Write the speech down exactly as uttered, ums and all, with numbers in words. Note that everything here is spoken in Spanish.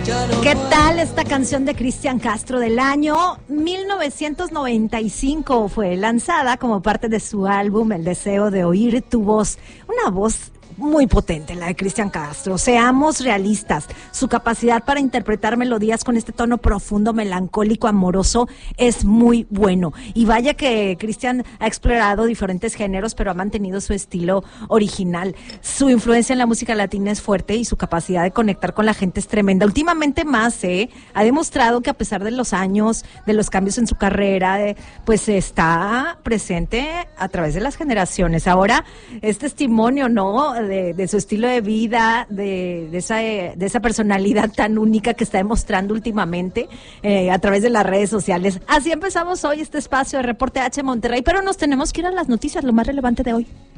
¿Qué tal esta canción de Cristian Castro del año mil novecientos noventa y cinco? Fue lanzada como parte de su álbum El Deseo de Oír Tu Voz. Una voz muy potente, la de Cristian Castro. Seamos realistas, su capacidad para interpretar melodías con este tono profundo, melancólico, amoroso, es muy bueno. Y vaya que Cristian ha explorado diferentes géneros, pero ha mantenido su estilo original. Su influencia en la música latina es fuerte y su capacidad de conectar con la gente es tremenda. Últimamente más, ¿eh? Ha demostrado que a pesar de los años, de los cambios en su carrera, de, pues está presente a través de las generaciones. Ahora es testimonio, ¿no?, De, de su estilo de vida, de, de, esa, de esa personalidad tan única que está demostrando últimamente eh, a través de las redes sociales. Así empezamos hoy este espacio de Reporte H Monterrey, pero nos tenemos que ir a las noticias, lo más relevante de hoy.